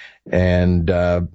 And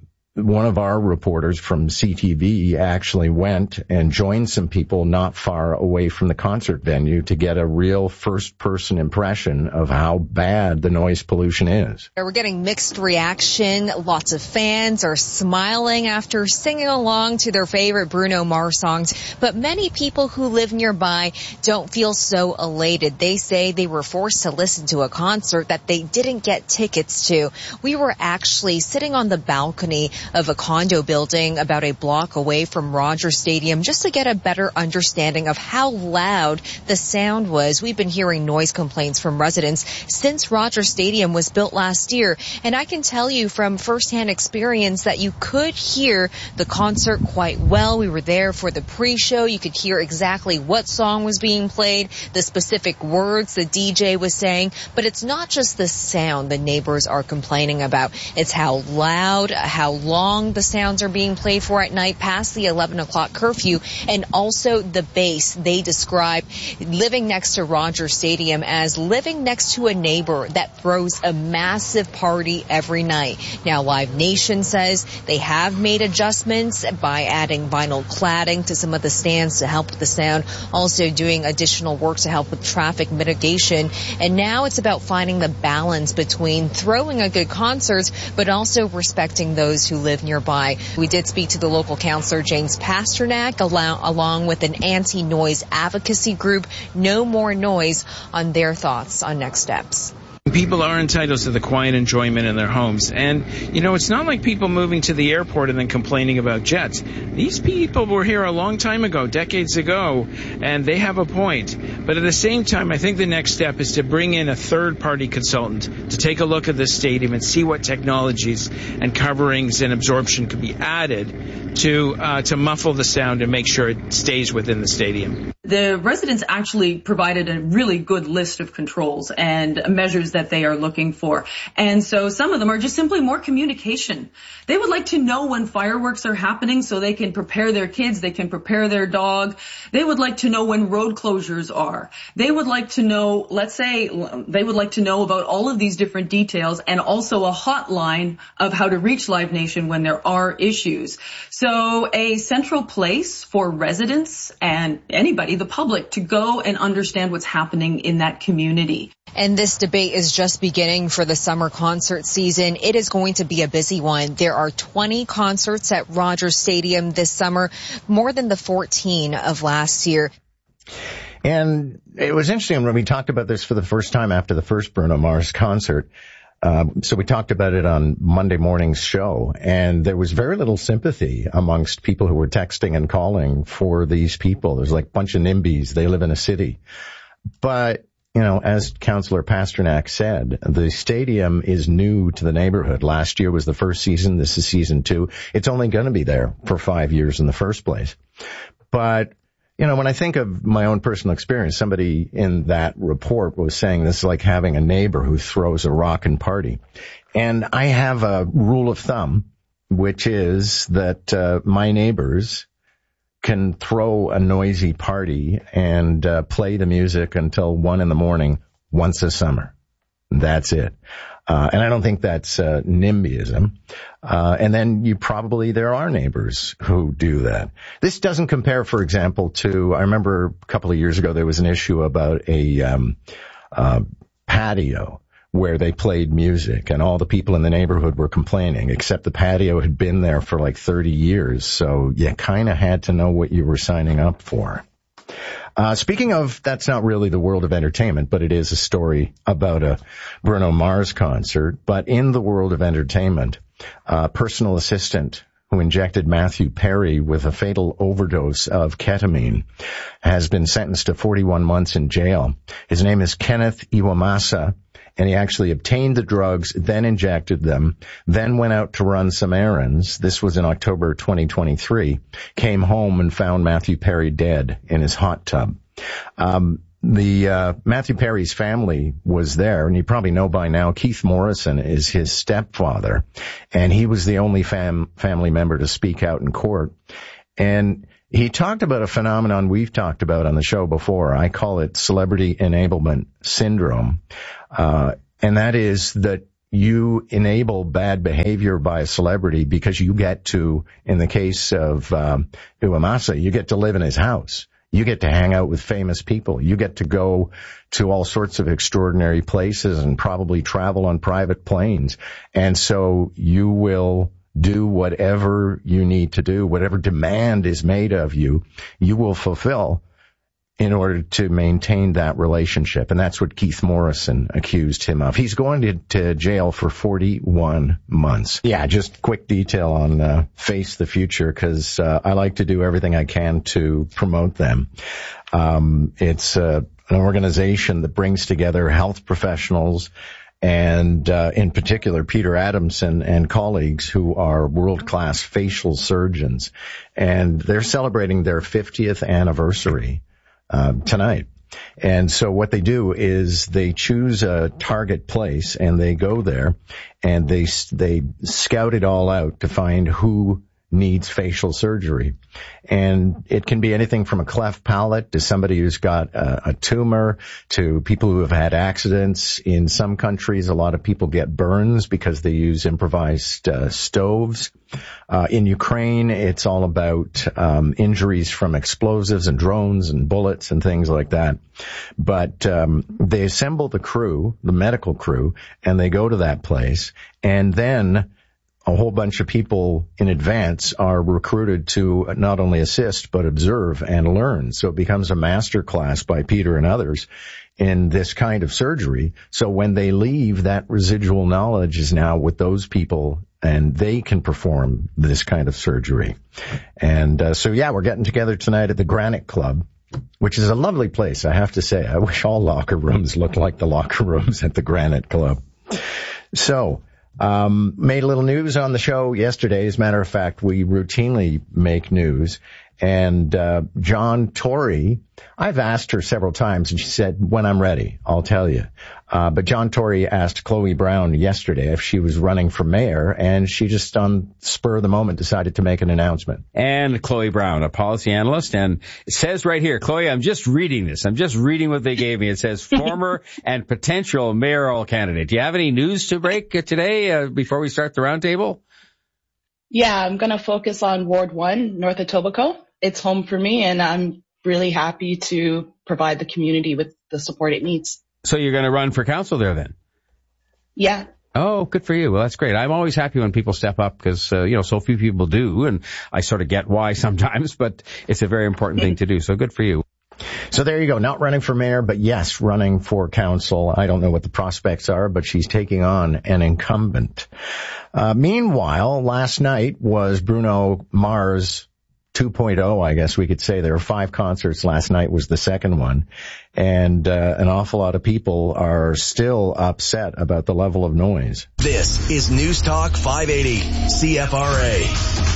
one of our reporters from CTV actually went and joined some people not far away from the concert venue to get a real first-person impression of how bad the noise pollution is. We're getting mixed reaction. Lots of fans are smiling after singing along to their favorite Bruno Mars songs, but many people who live nearby don't feel so elated. They say they were forced to listen to a concert that they didn't get tickets to. We were actually sitting on the balcony of a condo building about a block away from Rogers Stadium just to get a better understanding of how loud the sound was. We've been hearing noise complaints from residents since Rogers Stadium was built last year, and I can tell you from firsthand experience that you could hear the concert quite well. We were there for the pre-show. You could hear exactly what song was being played, the specific words the DJ was saying, but it's not just the sound the neighbors are complaining about. It's how loud, how long the sounds are being played for at night past the 11 o'clock curfew, and also the bass. They describe living next to Rogers Stadium as living next to a neighbor that throws a massive party every night. Now, Live Nation says they have made adjustments by adding vinyl cladding to some of the stands to help with the sound, also doing additional work to help with traffic mitigation. And now it's about finding the balance between throwing a good concert, but also respecting those who live nearby. We did speak to the local councillor, James Pasternak, along with an anti-noise advocacy group, No More Noise, on their thoughts on next steps. People are entitled to the quiet enjoyment in their homes. And, it's not like people moving to the airport and then complaining about jets. These people were here a long time ago, decades ago, and they have a point. But at the same time, I think the next step is to bring in a third-party consultant to take a look at this stadium and see what technologies and coverings and absorption could be added to muffle the sound and make sure it stays within the stadium. The residents actually provided a really good list of controls and measures that they are looking for. And so some of them are just simply more communication. They would like to know when fireworks are happening so they can prepare their kids, they can prepare their dog. They would like to know when road closures are. They would like to know, they would like to know about all of these different details, and also a hotline of how to reach Live Nation when there are issues. So a central place for residents and anybody, the public, to go and understand what's happening in that community. And this debate is just beginning for the summer concert season. It is going to be a busy one. There are 20 concerts at Rogers Stadium this summer, more than the 14 of last year. And it was interesting when we talked about this for the first time after the first Bruno Mars concert. So we talked about it on Monday morning's show, and there was very little sympathy amongst people who were texting and calling for these people. There's like a bunch of NIMBYs. They live in a city. But, as Councillor Pasternak said, the stadium is new to the neighborhood. Last year was the first season. This is season 2. It's only going to be there for 5 years in the first place. But when I think of my own personal experience, somebody in that report was saying this is like having a neighbor who throws a rockin' party. And I have a rule of thumb, which is that my neighbors can throw a noisy party and play the music until 1 a.m. once a summer. That's it. And I don't think that's NIMBYism. And then there are neighbors who do that. This doesn't compare, for example, to, I remember a couple of years ago there was an issue about a patio where they played music and all the people in the neighborhood were complaining, except the patio had been there for like 30 years. So you kind of had to know what you were signing up for. Speaking of, that's not really the world of entertainment, but it is a story about a Bruno Mars concert. But in the world of entertainment, a personal assistant who injected Matthew Perry with a fatal overdose of ketamine has been sentenced to 41 months in jail. His name is Kenneth Iwamasa, and he actually obtained the drugs, then injected them, then went out to run some errands. This was in October 2023. Came home and found Matthew Perry dead in his hot tub. Matthew Perry's family was there, and you probably know by now Keith Morrison is his stepfather, and he was the only family member to speak out in court. And he talked about a phenomenon we've talked about on the show before. I call it celebrity enablement syndrome. And that is that you enable bad behavior by a celebrity because you get to, in the case of Uemasa, you get to live in his house. You get to hang out with famous people. You get to go to all sorts of extraordinary places and probably travel on private planes. And so you will do whatever you need to do, whatever demand is made of you, you will fulfill in order to maintain that relationship. And that's what Keith Morrison accused him of. He's going to jail for 41 months. Yeah, just quick detail on Face the Future, because I like to do everything I can to promote them. It's an organization that brings together health professionals and in particular Peter Adamson and colleagues who are world-class facial surgeons. And they're celebrating their 50th anniversary tonight. And so what they do is they choose a target place and they go there and they scout it all out to find who needs facial surgery. And it can be anything from a cleft palate to somebody who's got a tumor to people who have had accidents. In some countries, a lot of people get burns because they use improvised stoves. In Ukraine, it's all about injuries from explosives and drones and bullets and things like that. But they assemble the crew, the medical crew, and they go to that place, and then a whole bunch of people in advance are recruited to not only assist, but observe and learn. So it becomes a master class by Peter and others in this kind of surgery. So when they leave, that residual knowledge is now with those people and they can perform this kind of surgery. And so we're getting together tonight at the Granite Club, which is a lovely place, I have to say. I wish all locker rooms looked like the locker rooms at the Granite Club. So made a little news on the show yesterday. As a matter of fact, we routinely make news. And John Tory, I've asked her several times, and she said, when I'm ready, I'll tell you. But John Tory asked Chloe Brown yesterday if she was running for mayor, and she just on spur of the moment decided to make an announcement. And Chloe Brown, a policy analyst, and it says right here, Chloe, I'm just reading this. I'm just reading what they gave me. It says former and potential mayoral candidate. Do you have any news to break today before we start the roundtable? Yeah, I'm going to focus on Ward 1, North Etobicoke. It's home for me, and I'm really happy to provide the community with the support it needs. So you're going to run for council there then? Yeah. Oh, good for you. Well, that's great. I'm always happy when people step up because, so few people do, and I sort of get why sometimes, but it's a very important thing to do. So good for you. So there you go. Not running for mayor, but yes, running for council. I don't know what the prospects are, but she's taking on an incumbent. Meanwhile, last night was Bruno Mars 2.0, I guess we could say. There were 5 concerts. Last night was the second one. And an awful lot of people are still upset about the level of noise. This is News Talk 580, CFRA.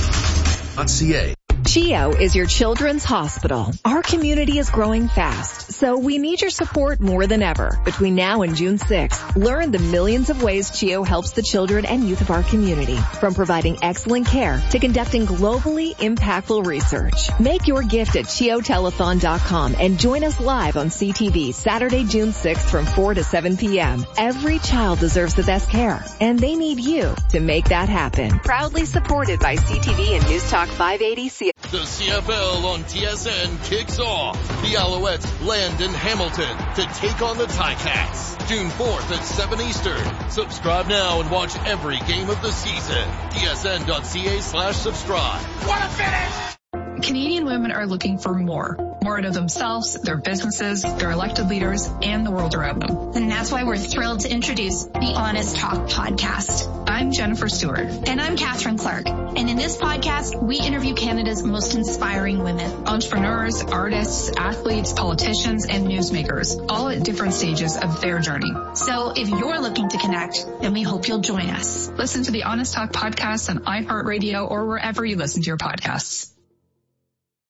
.ca. CHEO is your children's hospital. Our community is growing fast, so we need your support more than ever. Between now and June 6th, learn the millions of ways CHEO helps the children and youth of our community, from providing excellent care to conducting globally impactful research. Make your gift at CHEOtelethon.com and join us live on CTV Saturday, June 6th from 4 to 7 p.m. Every child deserves the best care, and they need you to make that happen. Proudly supported by CTV and News Talk 580 The CFL on TSN kicks off. The Alouettes land in Hamilton to take on the Ticats. June 4th at 7 Eastern. Subscribe now and watch every game of the season. TSN.ca/subscribe. What a finish! Canadian women are looking for more out of themselves, their businesses, their elected leaders, and the world around them. And that's why we're thrilled to introduce the Honest Talk podcast. I'm Jennifer Stewart. And I'm Catherine Clark. And in this podcast, we interview Canada's most inspiring women. Entrepreneurs, artists, athletes, politicians, and newsmakers, all at different stages of their journey. So if you're looking to connect, then we hope you'll join us. Listen to the Honest Talk podcast on iHeartRadio or wherever you listen to your podcasts.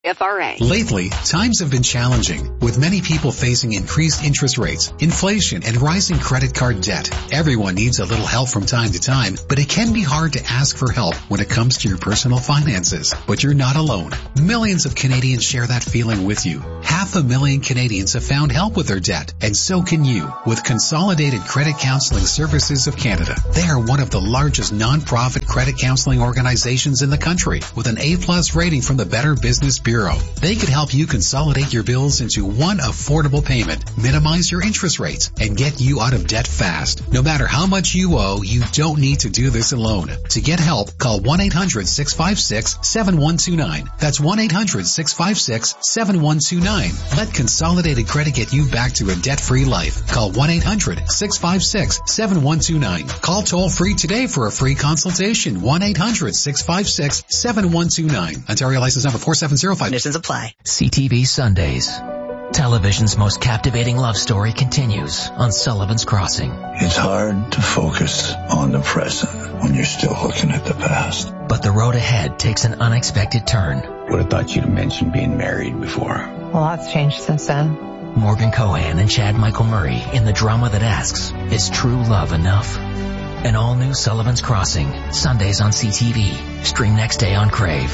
CFRA. Lately, times have been challenging, with many people facing increased interest rates, inflation, and rising credit card debt. Everyone needs a little help from time to time, but it can be hard to ask for help when it comes to your personal finances. But you're not alone. Millions of Canadians share that feeling with you. 500,000 Canadians have found help with their debt, and so can you with Consolidated Credit Counseling Services of Canada. They are one of the largest non-profit credit counseling organizations in the country with an A+ rating from the Better Business Bureau. They could help you consolidate your bills into one affordable payment, minimize your interest rates, and get you out of debt fast. No matter how much you owe, you don't need to do this alone. To get help, call 1-800-656-7129. That's 1-800-656-7129. Let Consolidated Credit get you back to a debt-free life. Call 1-800-656-7129. Call toll-free today for a free consultation. 1-800-656-7129. Ontario license number 4705. Conditions apply. CTV Sundays. Television's most captivating love story continues on Sullivan's Crossing. It's hard to focus on the present when you're still looking at the past. But the road ahead takes an unexpected turn. Would have thought you'd mentioned being married before. A lot's changed since then. Morgan Cohan and Chad Michael Murray in the drama that asks, is true love enough? An all-new Sullivan's Crossing, Sundays on CTV. Stream next day on Crave.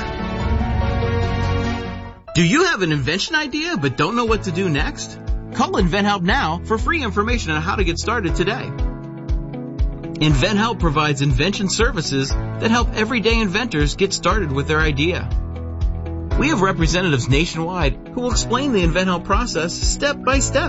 Do you have an invention idea but don't know what to do next? Call InventHelp now for free information on how to get started today. InventHelp provides invention services that help everyday inventors get started with their idea. We have representatives nationwide who will explain the InventHelp process step by step.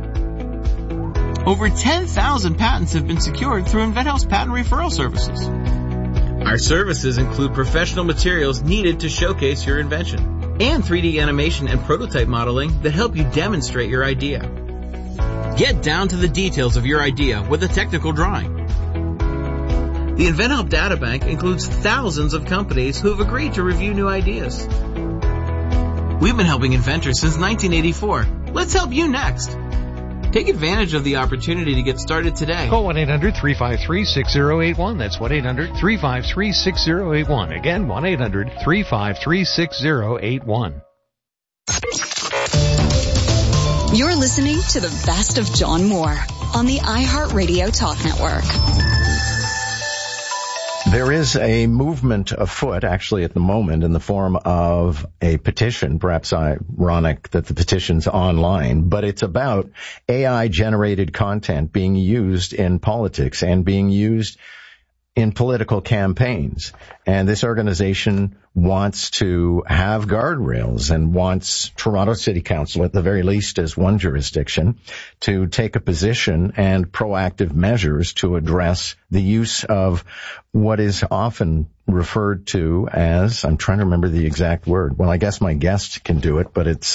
Over 10,000 patents have been secured through InventHelp's patent referral services. Our services include professional materials needed to showcase your invention and 3D animation and prototype modeling that help you demonstrate your idea. Get down to the details of your idea with a technical drawing. The InventHelp Databank includes thousands of companies who have agreed to review new ideas. We've been helping inventors since 1984. Let's help you next. Take advantage of the opportunity to get started today. Call 1-800-353-6081. That's 1-800-353-6081. Again, 1-800-353-6081. You're listening to the best of John Moore on the iHeartRadio Talk Network. There is a movement afoot, actually, at the moment, in the form of a petition, perhaps ironic that the petition's online, but it's about AI-generated content being used in politics and being used in political campaigns. And this organization wants to have guardrails and wants Toronto City Council, at the very least as one jurisdiction, to take a position and proactive measures to address the use of what is often referred to as, I'm trying to remember the exact word. Well, I guess my guest can do it, but it's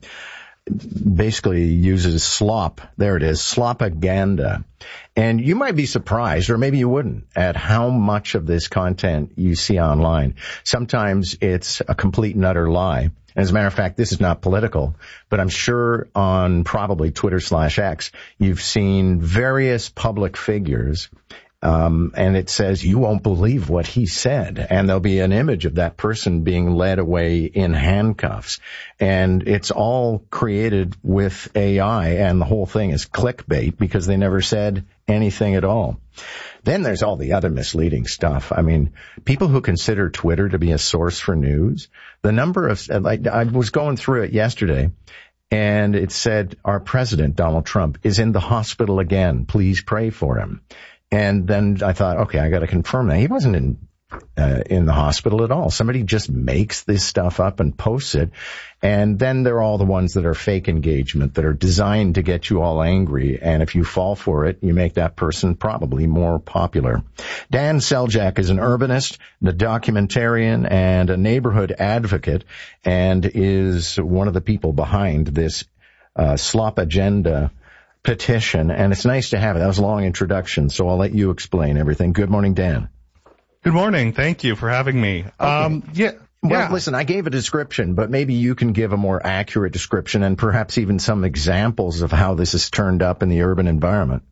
basically uses slop. There it is, slopaganda. And you might be surprised, or maybe you wouldn't, at how much of this content you see online. Sometimes it's a complete and utter lie. As a matter of fact, this is not political, but I'm sure on probably Twitter/X, you've seen various public figures, and it says, you won't believe what he said. And there'll be an image of that person being led away in handcuffs. And it's all created with AI, and the whole thing is clickbait because they never said anything at all. Then there's all the other misleading stuff. I mean, people who consider Twitter to be a source for news, the number of, like, I was going through it yesterday, and it said, our president, Donald Trump, is in the hospital again. Please pray for him. And then I thought, okay, I got to confirm that. He wasn't in the hospital at all. Somebody just makes this stuff up and posts it. And then there are all the ones that are fake engagement that are designed to get you all angry. And if you fall for it, you make that person probably more popular. Dan Seljak is an urbanist, a documentarian, and a neighborhood advocate, and is one of the people behind this slop agenda petition. And it's nice to have it. That was a long introduction, so I'll let you explain everything. Good morning, Dan. Good morning. Thank you for having me. Okay. Well, listen, I gave a description, but maybe you can give a more accurate description and perhaps even some examples of how this has turned up in the urban environment.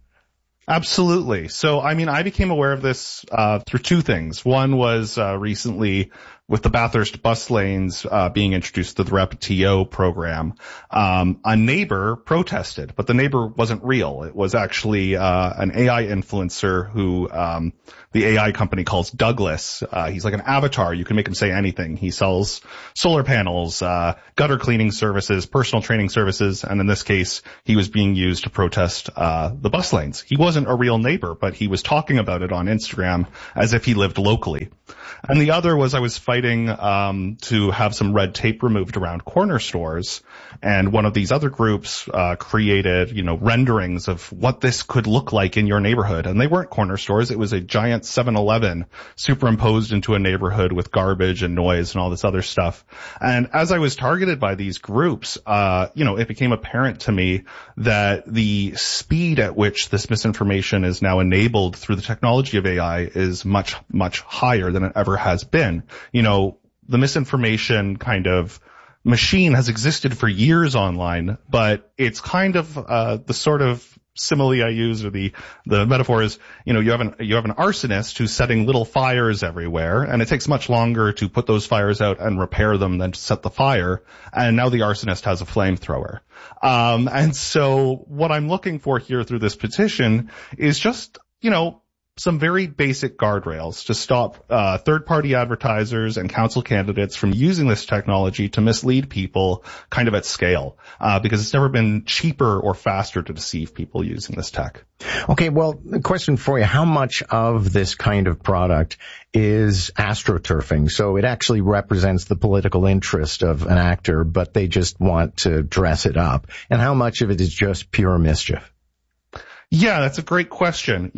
Absolutely. So, I mean, I became aware of this through two things. One was recently with the Bathurst bus lanes being introduced to the REP-TO program, a neighbor protested, but the neighbor wasn't real. It was actually an AI influencer who the AI company calls Douglas. He's like an avatar. You can make him say anything. He sells solar panels, gutter cleaning services, personal training services, and in this case, he was being used to protest the bus lanes. He wasn't a real neighbor, but he was talking about it on Instagram as if he lived locally. And the other was I was fighting to have some red tape removed around corner stores, and one of these other groups created, renderings of what this could look like in your neighborhood. And they weren't corner stores. It was a giant 7-Eleven superimposed into a neighborhood with garbage and noise and all this other stuff. And as I was targeted by these groups, it became apparent to me that the speed at which this misinformation is now enabled through the technology of AI is much, much higher than it ever has been. The misinformation kind of machine has existed for years online, but it's kind of the sort of simile I use, or the metaphor is, you have an arsonist who's setting little fires everywhere, and it takes much longer to put those fires out and repair them than to set the fire. And now the arsonist has a flamethrower. And so what I'm looking for here through this petition is just, some very basic guardrails to stop third-party advertisers and council candidates from using this technology to mislead people kind of at scale, because it's never been cheaper or faster to deceive people using this tech. Okay, well, a question for you. How much of this kind of product is astroturfing? So it actually represents the political interest of an actor, but they just want to dress it up. And how much of it is just pure mischief? Yeah, that's a great question.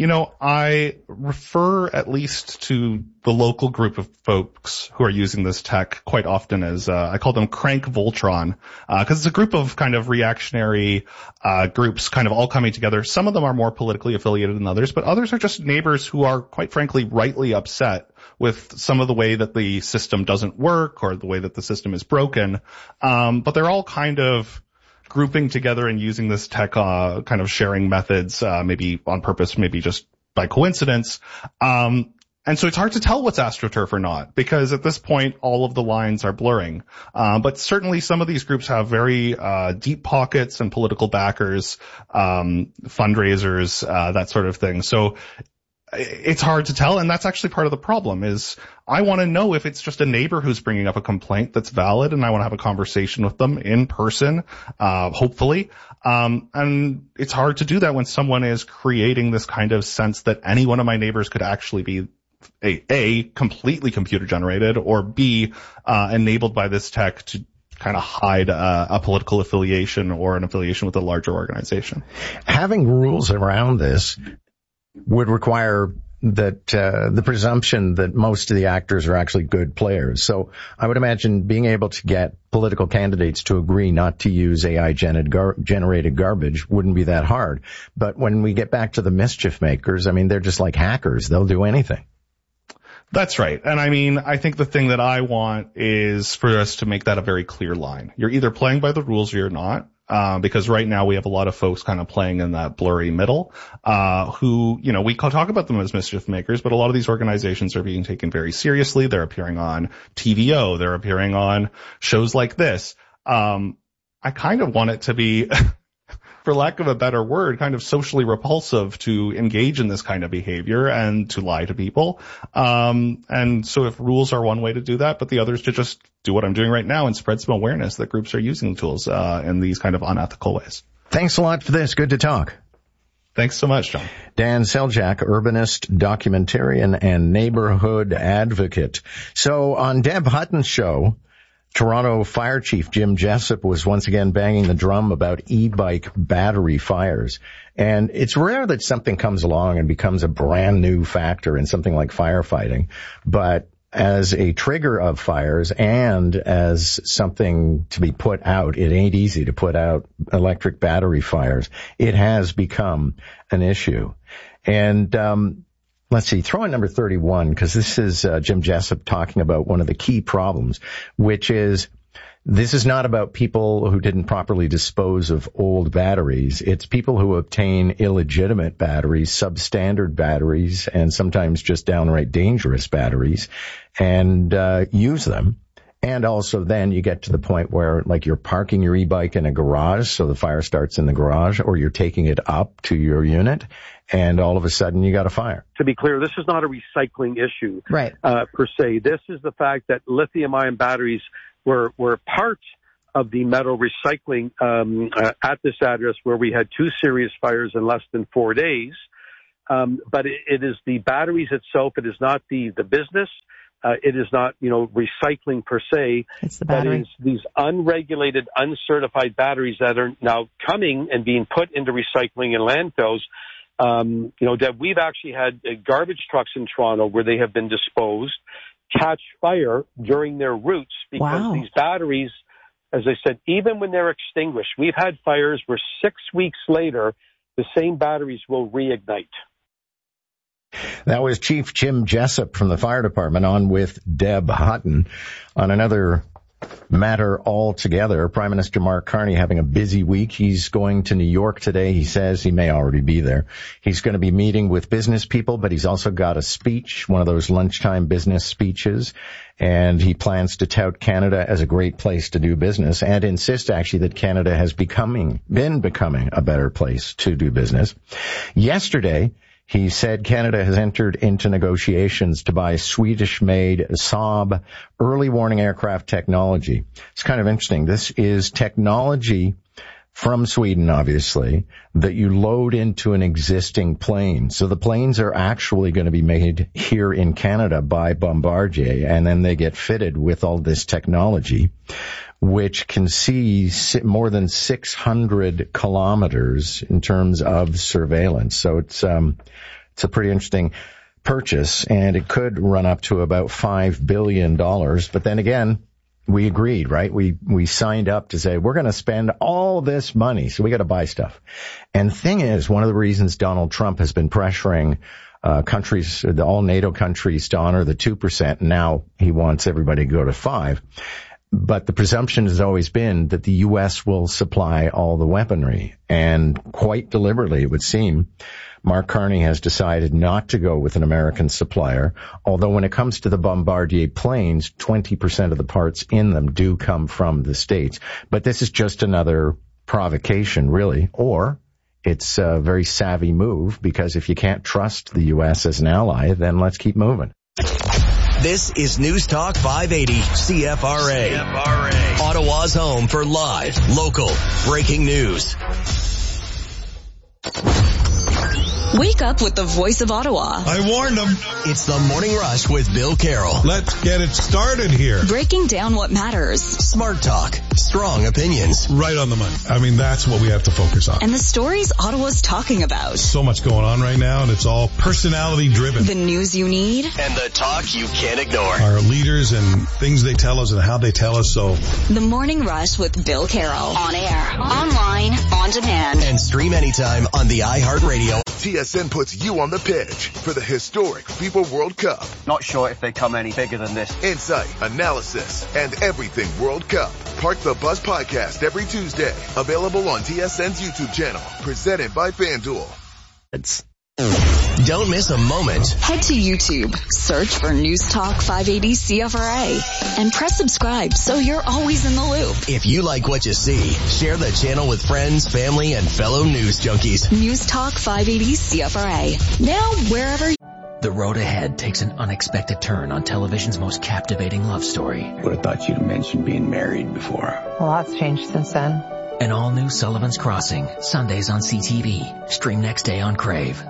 I refer at least to the local group of folks who are using this tech quite often as, I call them Crank Voltron, because it's a group of kind of reactionary groups kind of all coming together. Some of them are more politically affiliated than others, but others are just neighbors who are quite frankly rightly upset with some of the way that the system doesn't work or the way that the system is broken. But they're all kind of grouping together and using this tech, kind of sharing methods, maybe on purpose, maybe just by coincidence. And so it's hard to tell what's AstroTurf or not, because at this point, all of the lines are blurring. But certainly some of these groups have very, deep pockets and political backers, fundraisers, that sort of thing. So it's hard to tell, and that's actually part of the problem is I want to know if it's just a neighbor who's bringing up a complaint that's valid, and I want to have a conversation with them in person, hopefully. And it's hard to do that when someone is creating this kind of sense that any one of my neighbors could actually be A, completely computer generated, or B, enabled by this tech to kind of hide a political affiliation or an affiliation with a larger organization. Having rules around this would require that the presumption that most of the actors are actually good players. So I would imagine being able to get political candidates to agree not to use AI-generated garbage wouldn't be that hard. But when we get back to the mischief makers, they're just like hackers. They'll do anything. That's right. And I think the thing that I want is for us to make that a very clear line. You're either playing by the rules or you're not. Because right now we have a lot of folks kind of playing in that blurry middle, who, we talk about them as mischief makers, but a lot of these organizations are being taken very seriously. They're appearing on TVO. They're appearing on shows like this. I kind of want it to be, for lack of a better word, kind of socially repulsive to engage in this kind of behavior and to lie to people. And so if rules are one way to do that, but the other is to just do what I'm doing right now and spread some awareness that groups are using tools in these kind of unethical ways. Thanks a lot for this. Good to talk. Thanks so much, John. Dan Seljak, urbanist, documentarian, and neighborhood advocate. So on Deb Hutton's show, Toronto Fire Chief Jim Jessup was once again banging the drum about e-bike battery fires. And it's rare that something comes along and becomes a brand new factor in something like firefighting. But as a trigger of fires and as something to be put out, it ain't easy to put out electric battery fires. It has become an issue. And let's see, throw in number 31, because this is Jim Jessup talking about one of the key problems, which is This is not about people who didn't properly dispose of old batteries. It's people who obtain illegitimate batteries, substandard batteries, and sometimes just downright dangerous batteries, and use them. And also then you get to the point where, like, you're parking your e-bike in a garage, so the fire starts in the garage, or you're taking it up to your unit, and all of a sudden you got a fire. To be clear, this is not a recycling issue, right? Per se. This is the fact that lithium-ion batteries were part of the metal recycling at this address, where we had 2 serious fires in less than 4 days. But it is the batteries itself. It is not the business. It is not, recycling per se. It's the battery. That is these unregulated, uncertified batteries that are now coming and being put into recycling in landfills. Deb, we've actually had garbage trucks in Toronto where they have been disposed catch fire during their routes because these batteries, as I said, even when they're extinguished, we've had fires where 6 weeks later, the same batteries will reignite. That was Chief Jim Jessup from the fire department on with Deb Hutton on another matter altogether. Prime Minister Mark Carney having a busy week. He's going to New York today. He says he may already be there. He's going to be meeting with business people, but he's also got a speech, one of those lunchtime business speeches, and he plans to tout Canada as a great place to do business and insist actually that Canada has been becoming a better place to do business. Yesterday, he said Canada has entered into negotiations to buy Swedish-made Saab early warning aircraft technology. It's kind of interesting. This is technology from Sweden, obviously, that you load into an existing plane. So the planes are actually going to be made here in Canada by Bombardier, and then they get fitted with all this technology, which can see more than 600 kilometers in terms of surveillance. So it's a pretty interesting purchase, and it could run up to about $5 billion. But then again, we agreed, right? We signed up to say we're going to spend all this money, so we got to buy stuff. And the thing is, one of the reasons Donald Trump has been pressuring countries, all NATO countries, to honor the 2%. Now he wants everybody to go to 5%. But the presumption has always been that the U.S. will supply all the weaponry. And quite deliberately, it would seem, Mark Carney has decided not to go with an American supplier, although when it comes to the Bombardier planes, 20% of the parts in them do come from the States. But this is just another provocation, really, or it's a very savvy move, because if you can't trust the U.S. as an ally, then let's keep moving. This is News Talk 580 CFRA. Ottawa's home for live, local, breaking news. Wake up with the voice of Ottawa. I warned them. It's the Morning Rush with Bill Carroll. Let's get it started here. Breaking down what matters. Smart talk, strong opinions. Right on the money. I mean, that's what we have to focus on. And the stories Ottawa's talking about. So much going on right now, and it's all personality driven. The news you need. And the talk you can't ignore. Our leaders and things they tell us and how they tell us. So The Morning Rush with Bill Carroll. On air, online, on demand. And stream anytime on the iHeartRadio. TSN puts you on the pitch for the historic FIFA World Cup. Not sure if they come any bigger than this. Insight, analysis, and everything World Cup. Park the Bus Podcast every Tuesday. Available on TSN's YouTube channel. Presented by FanDuel. Don't miss a moment. Head to YouTube, search for News Talk 580 CFRA, and press subscribe so you're always in the loop. If you like what you see, share the channel with friends, family, and fellow news junkies. News Talk 580 CFRA. Now, wherever. The road ahead takes an unexpected turn on television's most captivating love story. Would have thought you'd have mentioned being married before. A lot's changed since then. An all-new Sullivan's Crossing, Sundays on CTV. Stream next day on Crave.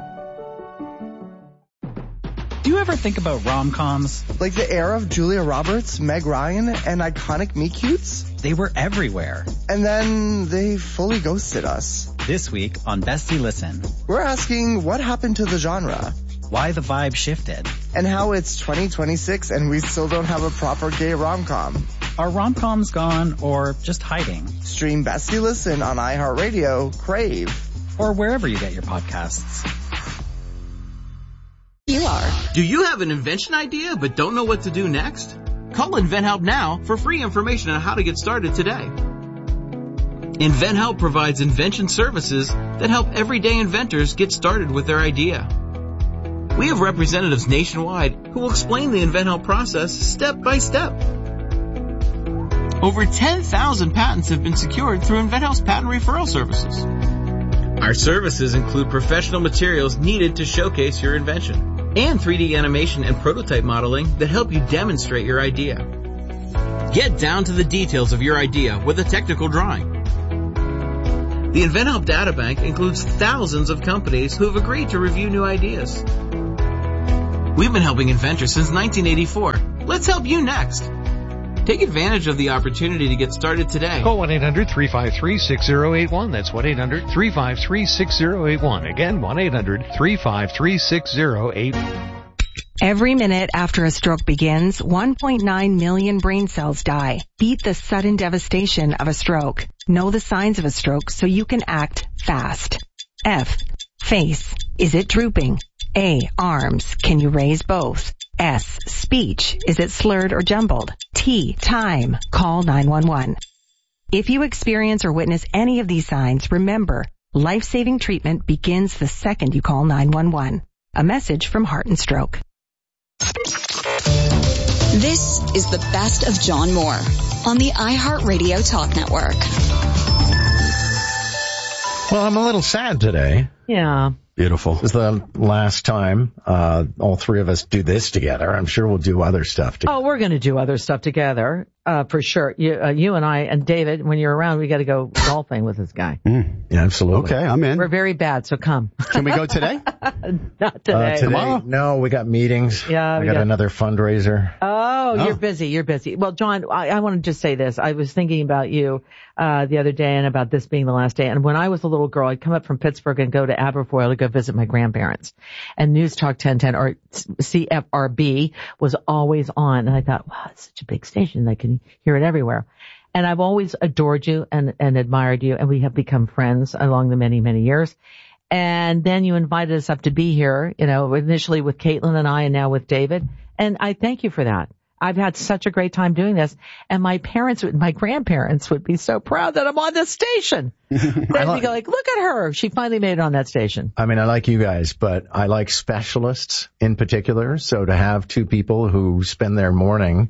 Do you ever think about rom-coms? Like the era of Julia Roberts, Meg Ryan, and iconic meet-cutes? They were everywhere. And then they fully ghosted us. This week on Bestie Listen, we're asking what happened to the genre? Why the vibe shifted? And how it's 2026 and we still don't have a proper gay rom-com. Are rom-coms gone or just hiding? Stream Bestie Listen on iHeartRadio, Crave, or wherever you get your podcasts. You are. Do you have an invention idea but don't know what to do next? Call InventHelp now for free information on how to get started today. InventHelp provides invention services that help everyday inventors get started with their idea. We have representatives nationwide who will explain the InventHelp process step by step. Over 10,000 patents have been secured through InventHelp's patent referral services. Our services include professional materials needed to showcase your invention and 3D animation and prototype modeling that help you demonstrate your idea. Get down to the details of your idea with a technical drawing. The InventHelp Databank includes thousands of companies who have agreed to review new ideas. We've been helping inventors since 1984. Let's help you next. Take advantage of the opportunity to get started today. Call 1-800-353-6081. That's 1-800-353-6081. Again, 1-800-353-6081. Every minute after a stroke begins, 1.9 million brain cells die. Beat the sudden devastation of a stroke. Know the signs of a stroke so you can act fast. F. Face. Is it drooping? A. Arms. Can you raise both? S. Speech. Is it slurred or jumbled? T. Time. Call 911. If you experience or witness any of these signs, remember, life-saving treatment begins the second you call 911. A message from Heart and Stroke. This is the best of John Moore on the iHeartRadio Talk Network. Well, I'm a little sad today. Yeah. Beautiful. This is the last time all three of us do this together. I'm sure we'll do other stuff together. Oh, we're going to do other stuff together, for sure. You and I and David, when you're around, we got to go golfing with this guy. Yeah, absolutely. Okay, I'm in. We're very bad, so come. Can we go today? Not today. Tomorrow? No, we got meetings. Yeah, we got another fundraiser. Oh, you're busy. You're busy. Well, John, I want to just say this. I was thinking about you the other day and about this being the last day. And when I was a little girl, I'd come up from Pittsburgh and go to Aberfoyle to go visit my grandparents. And News Talk 1010 or CFRB was always on. And I thought, wow, it's such a big station. I can hear it everywhere. And I've always adored you and admired you. And we have become friends along the many, many years. And then you invited us up to be here, initially with Caitlin and I and now with David. And I thank you for that. I've had such a great time doing this. And my grandparents would be so proud that I'm on this station. They'd be like, look at her. She finally made it on that station. I mean, I like you guys, but I like specialists in particular. So to have two people who spend their morning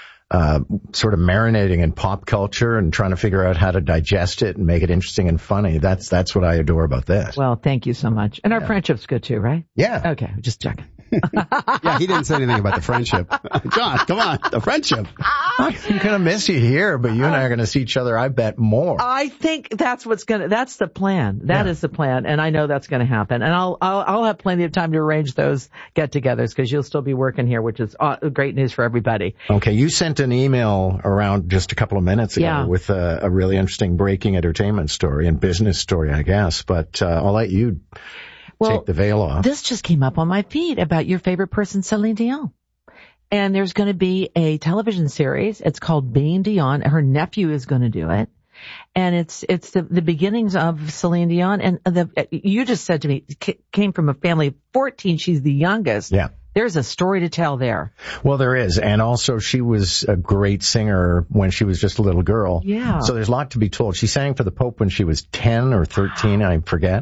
sort of marinating in pop culture and trying to figure out how to digest it and make it interesting and funny. That's what I adore about this. Well, thank you so much. And our friendship's good too, right? Yeah. Okay, just checking. Yeah, he didn't say anything about the friendship. John, come on, the friendship. I'm gonna miss you here, but you and I are gonna see each other, I bet, more. I think that's the plan. That is the plan, and I know that's gonna happen. And I'll have plenty of time to arrange those get-togethers because you'll still be working here, which is great news for everybody. Okay, you sent an email around just a couple of minutes ago with a really interesting breaking entertainment story and business story, I guess, but I'll let you take the veil off. This just came up on my feed about your favorite person, Celine Dion. And there's going to be a television series. It's called Being Dion. Her nephew is going to do it. And it's the beginnings of Celine Dion. And you just said to me, came from a family of 14. She's the youngest. Yeah. There's a story to tell there. Well, there is. And also she was a great singer when she was just a little girl. Yeah. So there's a lot to be told. She sang for the Pope when she was 10 or 13, I forget.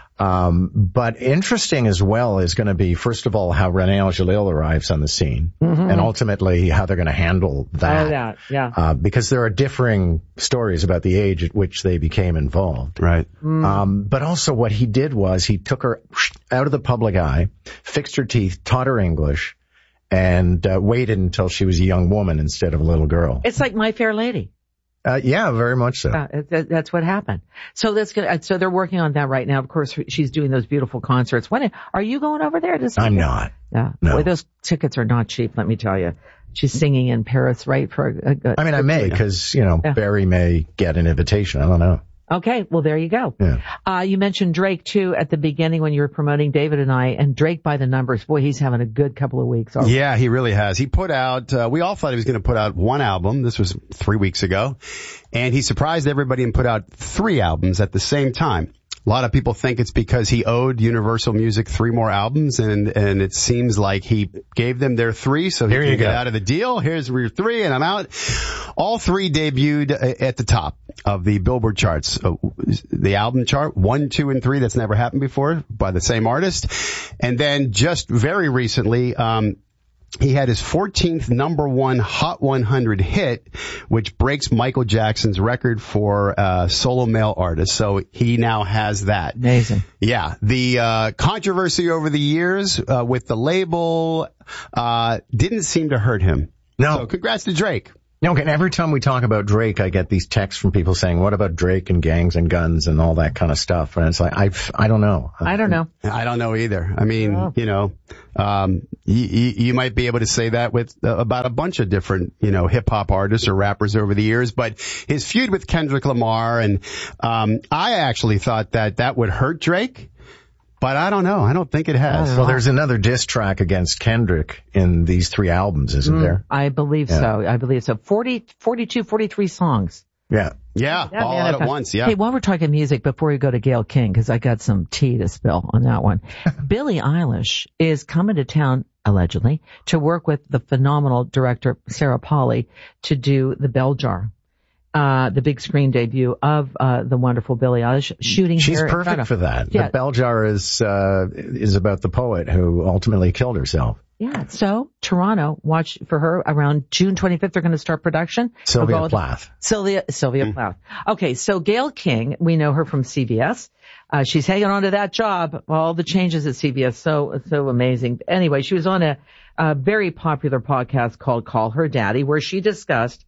But interesting as well is going to be, first of all, how Renee Angelil arrives on the scene and ultimately how they're going to handle that. Because there are differing stories about the age at which they became involved. Right. But also what he did was he took her out of the public eye, fixed her teeth, taught her English, and waited until she was a young woman instead of a little girl. It's like My Fair Lady. Yeah, very much so. That's what happened. So so they're working on that right now. Of course, she's doing those beautiful concerts. Are you going over there to see I'm not. Yeah. No. Boy, those tickets are not cheap, let me tell you. She's singing in Paris, right? I mean, I may, because, Barry may get an invitation. I don't know. Okay, well, there you go. Yeah. You mentioned Drake, too, at the beginning when you were promoting David and I. And Drake, by the numbers, boy, he's having a good couple of weeks already. Yeah, he really has. He put out, we all thought he was going to put out one album. This was 3 weeks ago. And he surprised everybody and put out 3 albums at the same time. A lot of people think it's because he owed Universal Music 3 more albums, and it seems like he gave them their 3, so he can get out of the deal. Here's your 3, and I'm out. All 3 debuted at the top of the Billboard charts. The album chart, 1, 2, and 3. That's never happened before by the same artist. And then just very recently, he had his 14th number 1 Hot 100 hit, which breaks Michael Jackson's record for solo male artist. So he now has that. Amazing. Yeah. The controversy over the years with the label didn't seem to hurt him. No. So congrats to Drake. Okay, and every time we talk about Drake, I get these texts from people saying, what about Drake and gangs and guns and all that kind of stuff? And it's like, I don't know. I don't know. I don't know either. I mean, you might be able to say that with about a bunch of different, hip-hop artists or rappers over the years, but his feud with Kendrick Lamar, and I actually thought that would hurt Drake. But I don't know. I don't think it has. Well, there's another diss track against Kendrick in these 3 albums, isn't there? I believe so. I believe so. 43 songs. Yeah. Yeah. All out at once. Yeah. Hey, while we're talking music, before we go to Gayle King, because I got some tea to spill on that one. Billie Eilish is coming to town, allegedly, to work with the phenomenal director Sarah Polley to do The Bell Jar. The big screen debut of the wonderful Billie Eilish shooting. She's perfect for that. Yeah. The Bell Jar is about the poet who ultimately killed herself. Yeah. So Toronto, watch for her around June 25th. They're going to start production. Sylvia Plath. Sylvia Plath. Okay. So Gayle King, we know her from CBS. She's hanging on to that job. All the changes at CBS. So amazing. Anyway, she was on a very popular podcast called Call Her Daddy, where she discussed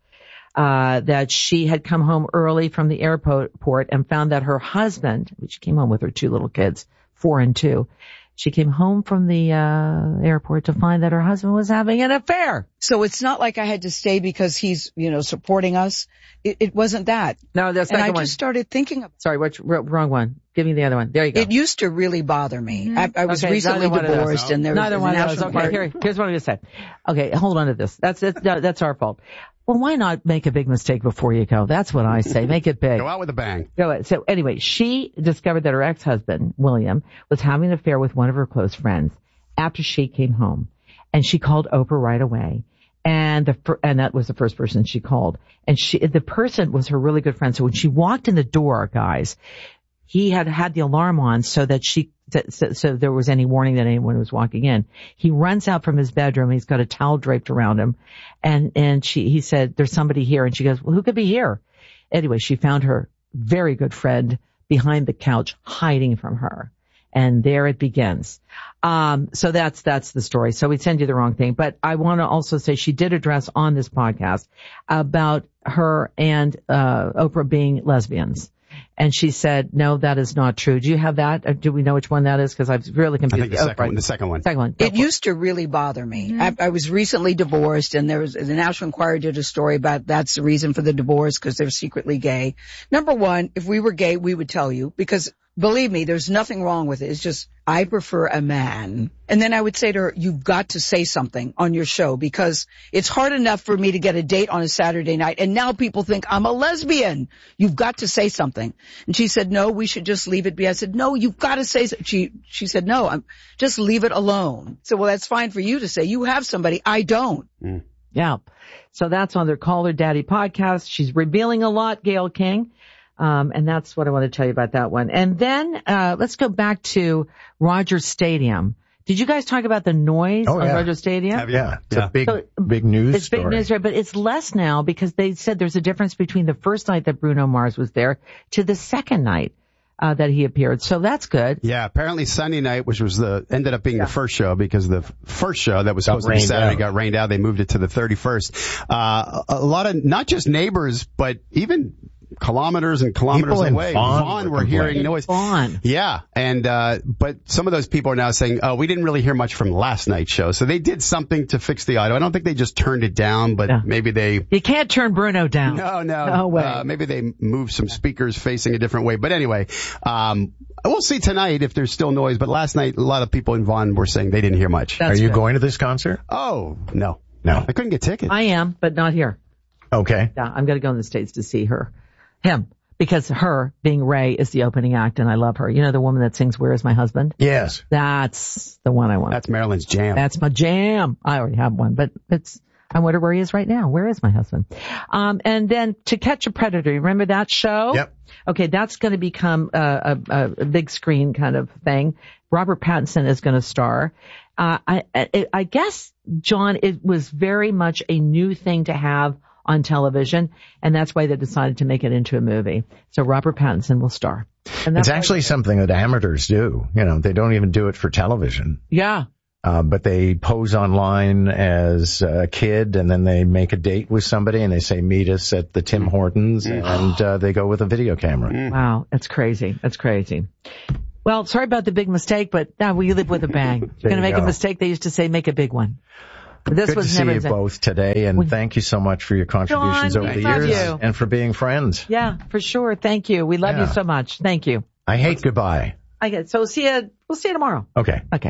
that she had come home early from the airport and found that her husband, she came home with her 2 little kids, 4 and 2. She came home from the airport to find that her husband was having an affair. So it's not like I had to stay because he's, supporting us. It wasn't that. No, that's not the one. And I just started thinking of. Sorry, wrong one. Give me the other one. There you go. It used to really bother me. I was recently divorced, and there was neither one of those. Okay, here's what I'm going to say. Okay, hold on to this. That's our fault. Well, why not make a big mistake before you go? That's what I say. Make it big. Go out with a bang. So anyway, she discovered that her ex-husband, William, was having an affair with one of her close friends after she came home. And she called Oprah right away. And that was the first person she called. And the person was her really good friend. So when she walked in the door, guys, he had the alarm on so that so there was any warning that anyone was walking in. He runs out from his bedroom. He's got a towel draped around him. And he said, there's somebody here. And she goes, well, who could be here? Anyway, she found her very good friend behind the couch hiding from her. And there it begins. So that's the story. So we send you the wrong thing. But I want to also say she did address on this podcast about her and Oprah being lesbians. And she said, no, that is not true. Do you have that? Or do we know which one that is? Because I'm really confused. I think the second one. Second one. It used to really bother me. Mm-hmm. I was recently divorced, and the National Enquirer did a story about that's the reason for the divorce, because they're secretly gay. Number one, if we were gay, we would tell you, because believe me, there's nothing wrong with it. It's just, I prefer a man. And then I would say to her, you've got to say something on your show, because it's hard enough for me to get a date on a Saturday night. And now people think I'm a lesbian. You've got to say something. And she said, no, we should just leave it be. I said, no, you've got to say so. She said, no, just leave it alone. So, well, that's fine for you to say. You have somebody. I don't. Mm. Yeah. So that's on their Call Her Daddy podcast. She's revealing a lot, Gayle King. And that's what I want to tell you about that one. And then, let's go back to Rogers Stadium. Did you guys talk about the noise on Rogers Stadium? Yeah. It's a big news story. Big news, but it's less now because they said there's a difference between the first night that Bruno Mars was there to the second night, that he appeared. So that's good. Yeah. Apparently Sunday night, which was ended up being the first show, because the first show that was supposed to be Saturday got rained out. They moved it to the 31st. A lot of, not just neighbors, but even kilometers and kilometers away. Vaughan were hearing noise. Vaughan. Yeah. And, but some of those people are now saying, oh, we didn't really hear much from last night's show. So they did something to fix the audio. I don't think they just turned it down, but maybe they. You can't turn Bruno down. No way. Maybe they moved some speakers facing a different way. But anyway, we'll see tonight if there's still noise. But last night, a lot of people in Vaughan were saying they didn't hear much. Are you going to this concert? Oh, no. I couldn't get tickets. I am, but not here. Okay. Yeah, I'm going to go in the States to see him. Because her being Ray is the opening act, and I love her. You know the woman that sings "Where Is My Husband"? Yes. That's the one I want. That's Marilyn's jam. That's my jam. I already have one, but I wonder where he is right now. Where is my husband? And then To Catch a Predator. Remember that show? Yep. Okay, that's going to become a big screen kind of thing. Robert Pattinson is going to star. I guess, John, it was very much a new thing to have on television, and that's why they decided to make it into a movie. So Robert Pattinson will star. And it's actually something that amateurs do. You know, they don't even do it for television. Yeah. But they pose online as a kid, and then they make a date with somebody, and they say, meet us at the Tim Hortons, and they go with a video camera. Wow, that's crazy. That's crazy. Well, sorry about the big mistake, but now we live with a bang. You're going to make a mistake. They used to say, make a big one. This Good was to see never you both today, and thank you so much for your contributions John, over the love years you. and for being friends. Yeah, for sure. Thank you. We love you so much. Thank you. I hate goodbye. So we'll see you tomorrow. Okay. Okay.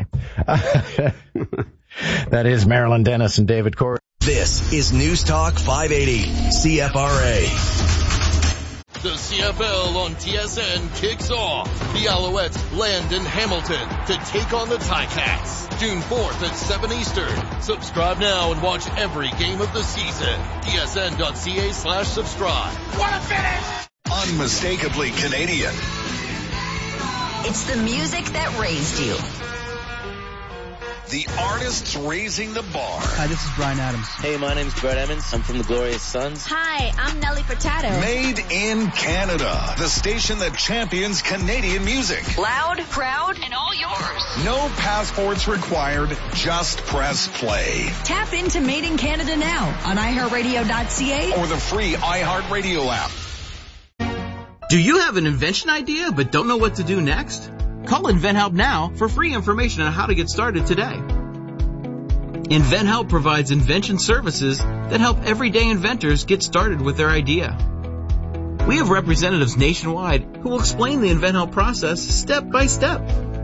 That is Marilyn Dennis and David Corey. This is News Talk 580 CFRA. The CFL on TSN kicks off. The Alouettes land in Hamilton to take on the Ticats. June 4th at 7 Eastern. Subscribe now and watch every game of the season. TSN.ca/subscribe. What a finish! Unmistakably Canadian. It's the music that raised you. The artists raising the bar. Hi, this is Bryan Adams. Hey, my name's Brett Emmons. I'm from the Glorious Sons. Hi, I'm Nelly Furtado. Made in Canada. The station that champions Canadian music. Loud, proud, and all yours. No passports required. Just press play. Tap into Made in Canada now on iHeartRadio.ca or the free iHeartRadio app. Do you have an invention idea but don't know what to do next? Call InventHelp now for free information on how to get started today. InventHelp provides invention services that help everyday inventors get started with their idea. We have representatives nationwide who will explain the InventHelp process step by step.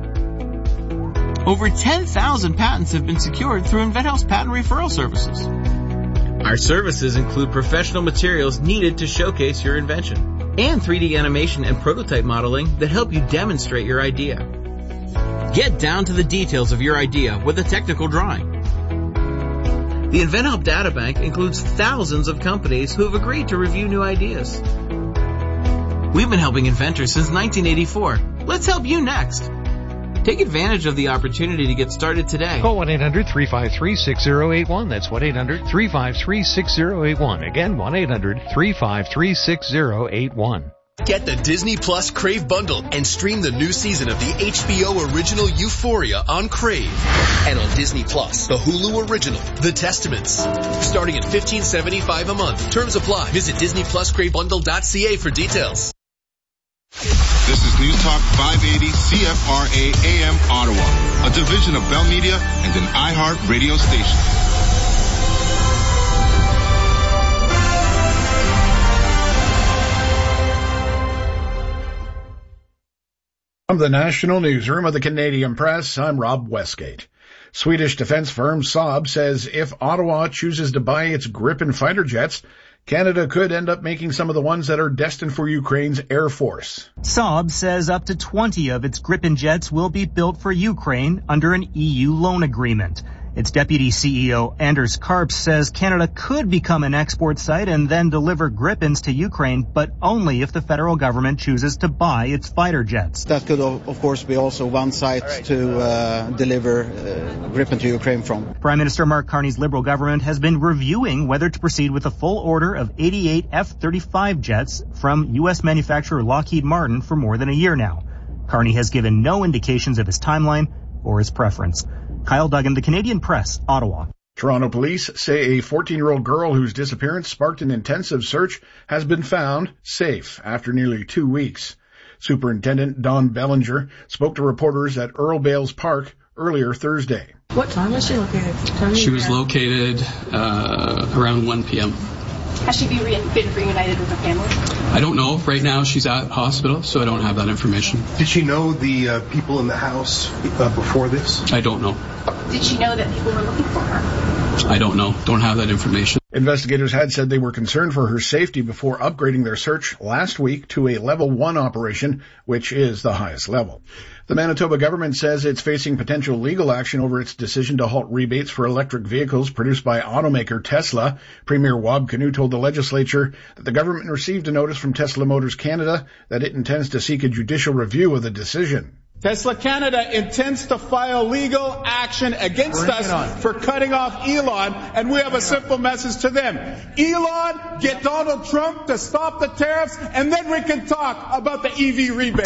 Over 10,000 patents have been secured through InventHelp's patent referral services. Our services include professional materials needed to showcase your invention, and 3D animation and prototype modeling that help you demonstrate your idea. Get down to the details of your idea with a technical drawing. The InventHelp Databank includes thousands of companies who have agreed to review new ideas. We've been helping inventors since 1984. Let's help you next. Take advantage of the opportunity to get started today. Call 1-800-353-6081. That's 1-800-353-6081. Again, 1-800-353-6081. Get the Disney Plus Crave bundle and stream the new season of the HBO original Euphoria on Crave. And on Disney Plus, the Hulu original, The Testaments. Starting at $15.75 a month. Terms apply. Visit DisneyPlusCraveBundle.ca for details. This is News Talk 580 CFRA AM Ottawa, a division of Bell Media and an iHeart radio station. From the National Newsroom of the Canadian Press, I'm Rob Westgate. Swedish defense firm Saab says if Ottawa chooses to buy its Gripen fighter jets, Canada could end up making some of the ones that are destined for Ukraine's Air Force. Saab says up to 20 of its Gripen jets will be built for Ukraine under an EU loan agreement. Its deputy CEO, Anders Karps, says Canada could become an export site and then deliver Gripens to Ukraine, but only if the federal government chooses to buy its fighter jets. That could, of course, be also one site to deliver Gripen to Ukraine from. Prime Minister Mark Carney's Liberal government has been reviewing whether to proceed with a full order of 88 F-35 jets from U.S. manufacturer Lockheed Martin for more than a year now. Carney has given no indications of his timeline or his preference. Kyle Duggan, The Canadian Press, Ottawa. Toronto police say a 14-year-old girl whose disappearance sparked an intensive search has been found safe after nearly 2 weeks. Superintendent Don Bellinger spoke to reporters at Earl Bales Park earlier Thursday. What time was she located? She was located around 1 p.m. Has she been reunited with her family? I don't know. Right now she's at hospital, so I don't have that information. Did she know the people in the house before this? I don't know. Did she know that people were looking for her? I don't know. Don't have that information. Investigators had said they were concerned for her safety before upgrading their search last week to a level 1 operation, which is the highest level. The Manitoba government says it's facing potential legal action over its decision to halt rebates for electric vehicles produced by automaker Tesla. Premier Wab Kinew told the legislature that the government received a notice from Tesla Motors Canada that it intends to seek a judicial review of the decision. Tesla Canada intends to file legal action against us for cutting off Elon, and we have a simple message to them. Elon, get Donald Trump to stop the tariffs, and then we can talk about the EV rebate.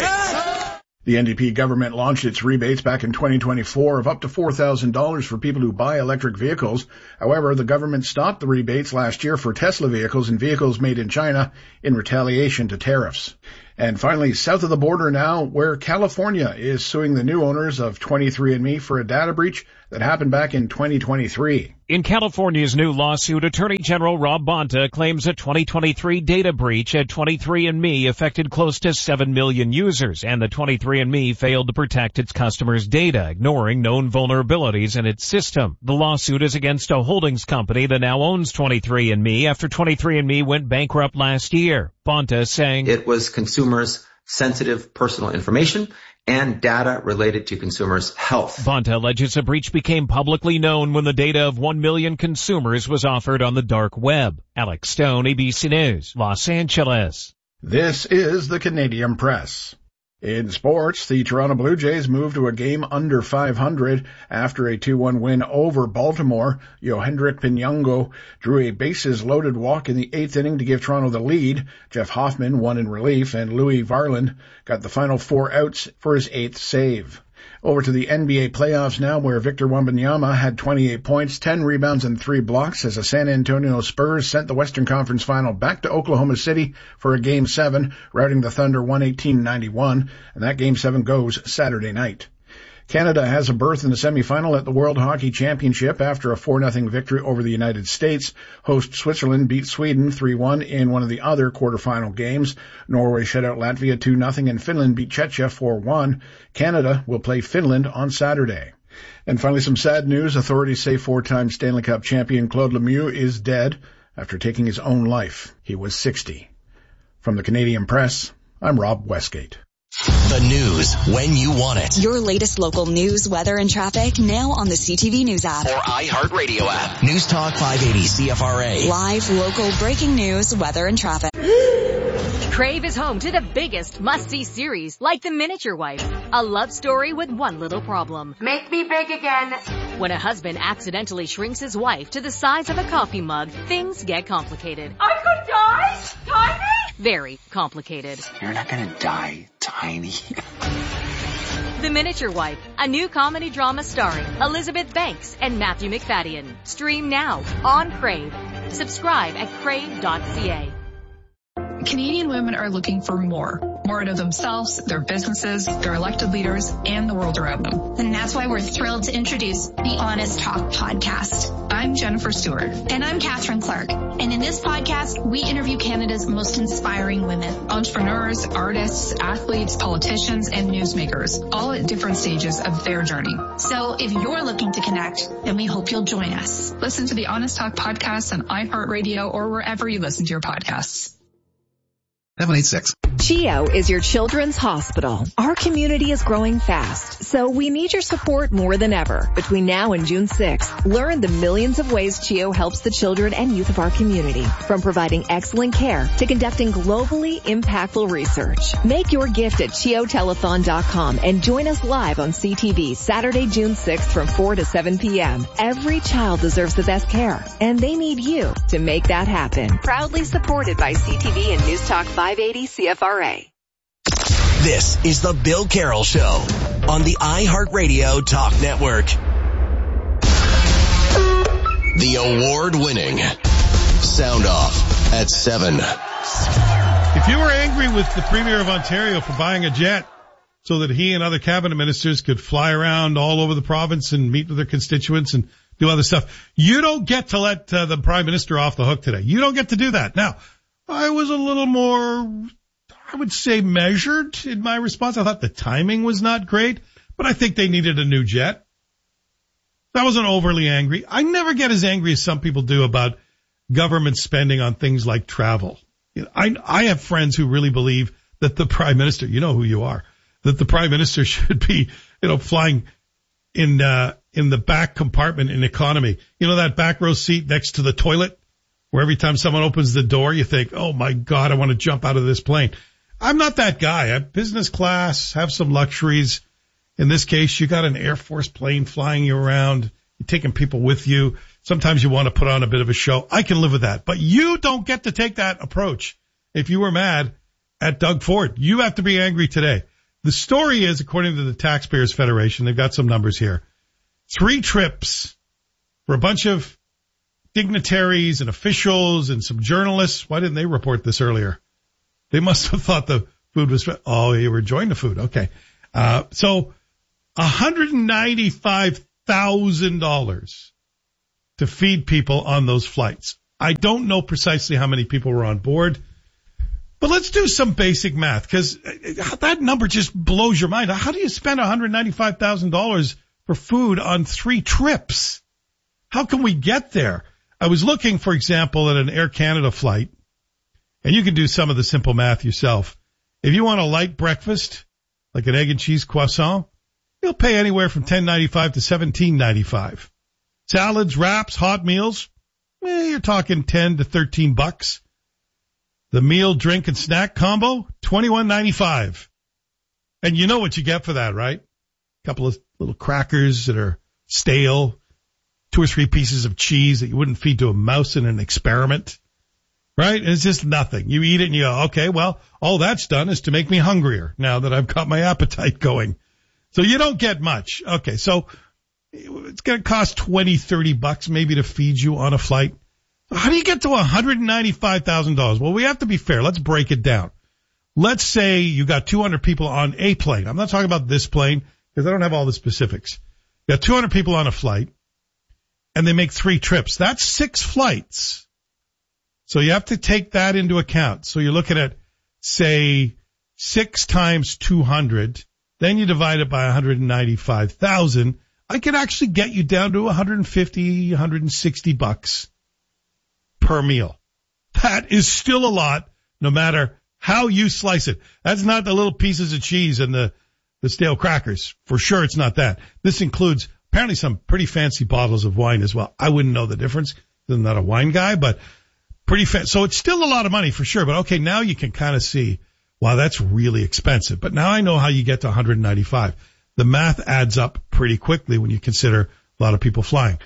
The NDP government launched its rebates back in 2024 of up to $4,000 for people who buy electric vehicles. However, the government stopped the rebates last year for Tesla vehicles and vehicles made in China in retaliation to tariffs. And finally, south of the border now, where California is suing the new owners of 23andMe for a data breach that happened back in 2023. In California's new lawsuit, Attorney General Rob Bonta claims a 2023 data breach at 23andMe affected close to 7 million users, and that 23andMe failed to protect its customers' data, ignoring known vulnerabilities in its system. The lawsuit is against a holdings company that now owns 23andMe after 23andMe went bankrupt last year. Bonta saying it was consumers' sensitive personal information and data related to consumers' health. Bonta alleges a breach became publicly known when the data of 1 million consumers was offered on the dark web. Alex Stone, ABC News, Los Angeles. This is the Canadian Press. In sports, the Toronto Blue Jays moved to a game under 500 after a 2-1 win over Baltimore. Yohendrick Pinongo drew a bases-loaded walk in the 8th inning to give Toronto the lead. Jeff Hoffman won in relief, and Louis Varland got the final 4 outs for his 8th save. Over to the NBA playoffs now, where Victor Wembanyama had 28 points, 10 rebounds, and 3 blocks as the San Antonio Spurs sent the Western Conference Final back to Oklahoma City for a Game 7, routing the Thunder 118-91, and that Game 7 goes Saturday night. Canada has a berth in the semifinal at the World Hockey Championship after a 4-0 victory over the United States. Host Switzerland beat Sweden 3-1 in one of the other quarterfinal games. Norway shut out Latvia 2-0 and Finland beat Czechia 4-1. Canada will play Finland on Saturday. And finally, some sad news. Authorities say 4-time Stanley Cup champion Claude Lemieux is dead after taking his own life. He was 60. From the Canadian Press, I'm Rob Westgate. The news when you want it. Your latest local news, weather, and traffic now on the CTV News app. Or iHeartRadio app. News Talk 580 CFRA. Live, local, breaking news, weather, and traffic. Crave is home to the biggest must-see series, like The Miniature Wife, a love story with one little problem. Make me big again. When a husband accidentally shrinks his wife to the size of a coffee mug, things get complicated. I could die? Tiny? Very complicated. You're not gonna die tiny. The Miniature Wife, a new comedy drama starring Elizabeth Banks and Matthew McFadden. Stream now on Crave. Subscribe at crave.ca. Canadian women are looking for more out of themselves, their businesses, their elected leaders, and the world around them. And that's why we're thrilled to introduce the Honest Talk podcast. I'm Jennifer Stewart. And I'm Catherine Clark. And in this podcast, we interview Canada's most inspiring women. Entrepreneurs, artists, athletes, politicians, and newsmakers, all at different stages of their journey. So if you're looking to connect, then we hope you'll join us. Listen to the Honest Talk podcast on iHeartRadio or wherever you listen to your podcasts. 786. CHEO is your children's hospital. Our community is growing fast, so we need your support more than ever. Between now and June 6th, learn the millions of ways CHEO helps the children and youth of our community. From providing excellent care to conducting globally impactful research. Make your gift at CHEOtelethon.com and join us live on CTV Saturday, June 6th from 4 to 7 p.m. Every child deserves the best care, and they need you to make that happen. Proudly supported by CTV and News Talk 580 CFRA. This is the Bill Carroll Show on the iHeartRadio Talk Network. The award-winning Sound Off at 7. If you were angry with the Premier of Ontario for buying a jet so that he and other cabinet ministers could fly around all over the province and meet with their constituents and do other stuff, you don't get to let the Prime Minister off the hook today. You don't get to do that. Now, I was a little more, I would say, measured in my response. I thought the timing was not great, but I think they needed a new jet. I wasn't overly angry. I never get as angry as some people do about government spending on things like travel. I have friends who really believe that the prime minister, you know who you are, that the prime minister should be, flying in the back compartment in economy. That back row seat next to the toilet where every time someone opens the door, you think, oh my God, I want to jump out of this plane. I'm not that guy. I have business class, have some luxuries. In this case, you got an Air Force plane flying you around. You're taking people with you. Sometimes you want to put on a bit of a show. I can live with that. But you don't get to take that approach. If you were mad at Doug Ford, you have to be angry today. The story is, according to the Taxpayers Federation, they've got some numbers here. 3 trips for a bunch of dignitaries and officials and some journalists. Why didn't they report this earlier? They must have thought the food was, you were enjoying the food. Okay. So $195,000 to feed people on those flights. I don't know precisely how many people were on board, but let's do some basic math because that number just blows your mind. How do you spend $195,000 for food on 3 trips? How can we get there? I was looking, for example, at an Air Canada flight, and you can do some of the simple math yourself. If you want a light breakfast, like an egg and cheese croissant, you'll pay anywhere from $10.95 to $17.95. Salads, wraps, hot meals, you're talking $10 to $13. The meal, drink, and snack combo, $21.95. And you know what you get for that, right? A couple of little crackers that are stale, 2 or 3 pieces of cheese that you wouldn't feed to a mouse in an experiment, right? And it's just nothing. You eat it and you go, okay, well, all that's done is to make me hungrier now that I've got my appetite going. So you don't get much. Okay, so it's going to cost $20, $30 maybe to feed you on a flight. How do you get to $195,000? Well, we have to be fair. Let's break it down. Let's say you got 200 people on a plane. I'm not talking about this plane because I don't have all the specifics. You got 200 people on a flight and they make 3 trips. That's 6 flights. So you have to take that into account. So you're looking at, say, 6 times 200. Then you divide it by 195,000. I could actually get you down to $150, $160 per meal. That is still a lot, no matter how you slice it. That's not the little pieces of cheese and the stale crackers. For sure, it's not that. This includes apparently some pretty fancy bottles of wine as well. I wouldn't know the difference. I'm not a wine guy, but pretty fancy. So it's still a lot of money for sure. But okay, now you can kind of see, wow, that's really expensive. But now I know how you get to 195. The math adds up pretty quickly when you consider a lot of people flying.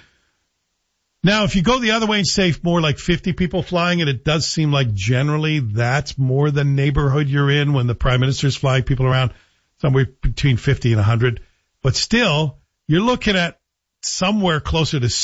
Now, if you go the other way and say more like 50 people flying, and it does seem like generally that's more the neighborhood you're in when the prime minister's flying people around, somewhere between 50 and 100. But still, you're looking at somewhere closer to